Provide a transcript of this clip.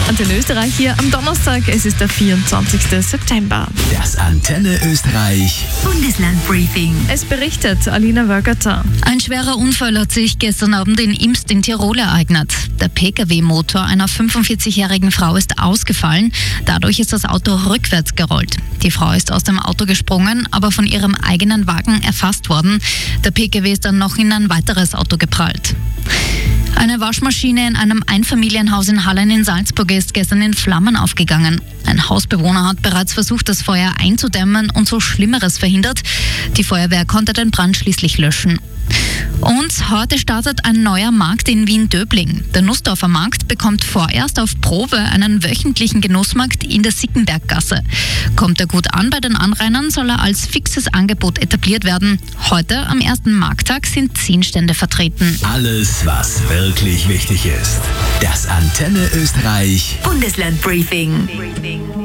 Antenne Österreich hier am Donnerstag. Es ist der 24. September. Das Antenne Österreich Bundeslandbriefing. Es berichtet Alina Wörgerter. Ein schwerer Unfall hat sich gestern Abend in Imst in Tirol ereignet. Der Pkw-Motor einer 45-jährigen Frau ist ausgefallen. Dadurch ist das Auto rückwärts gerollt. Die Frau ist aus dem Auto gesprungen, aber von ihrem eigenen Wagen erfasst worden. Der Pkw ist dann noch in ein weiteres Auto geprallt. Eine Waschmaschine in einem Einfamilienhaus in Hallein in Salzburg ist gestern in Flammen aufgegangen. Ein Hausbewohner hat bereits versucht, das Feuer einzudämmen und so Schlimmeres verhindert. Die Feuerwehr konnte den Brand schließlich löschen. Und heute startet ein neuer Markt in Wien-Döbling. Der Nussdorfer Markt bekommt vorerst auf Probe einen wöchentlichen Genussmarkt in der Sickenberggasse. Kommt er gut an bei den Anrainern, soll er als fixes Angebot etabliert werden. Heute, am ersten Markttag, sind 10 Stände vertreten. Alles, was wirklich wichtig ist. Das Antenne Österreich Bundeslandbriefing.